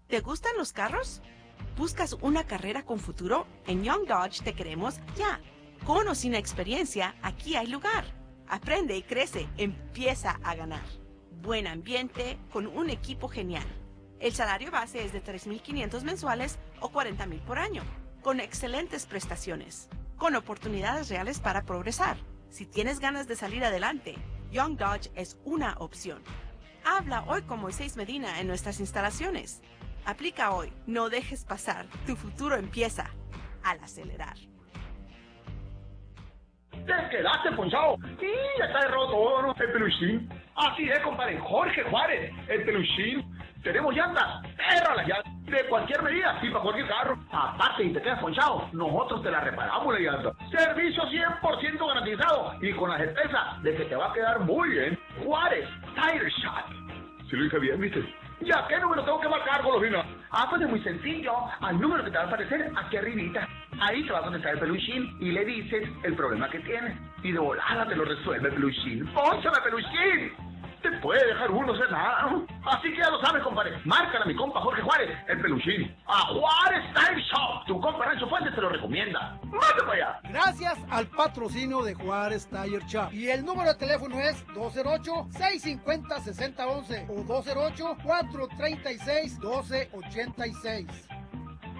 ¿Te gustan los carros? ¿Buscas una carrera con futuro? En Young Dodge te queremos ya. Con o sin experiencia, aquí hay lugar. Aprende y crece, empieza a ganar. Buen ambiente con un equipo genial. El salario base es de $3,500 mensuales o $40,000 por año, con excelentes prestaciones, con oportunidades reales para progresar. Si tienes ganas de salir adelante, Young Dodge es una opción. Habla hoy con Moisés Medina en nuestras instalaciones. Aplica hoy, no dejes pasar, tu futuro empieza al acelerar. Te quedaste ponchado. Sí, ya está derrotado todo, ¿no? El peluchín. Así es, compadre. Jorge Juárez, el peluchín. Tenemos llantas, pero las llantas de cualquier medida, sí, para cualquier carro. Aparte, si te quedas ponchado, nosotros te la reparamos la llanta. Servicio 100% garantizado y con la certeza de que te va a quedar muy bien. Juárez Tire Shop. Si lo dije bien, ¿viste? ¿Ya qué número tengo que marcar, Golosina? Pues es muy sencillo. Al número que te va a aparecer aquí arribita. Ahí te va a contestar el peluchín y le dices el problema que tienes. Y de volada te lo resuelve el peluchín. ¡Pónchame, peluchín! Te puede dejar uno sin nada. Así que ya lo sabes, compadre. Márcala a mi compa Jorge Juárez, el peluchín. A Juárez Tire Shop. Tu compa Rancho Fuentes te lo recomienda. ¡Mate para allá! Gracias al patrocinio de Juárez Tire Shop. Y el número de teléfono es 208-650-6011 o 208-436-1286.